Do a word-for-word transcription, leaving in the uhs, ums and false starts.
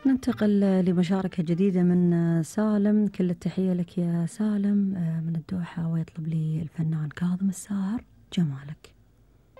ننتقل لمشاركة جديدة من سالم. كل التحية لك يا سالم من الدوحة، ويطلب لي الفنان كاظم الساهر جمالك.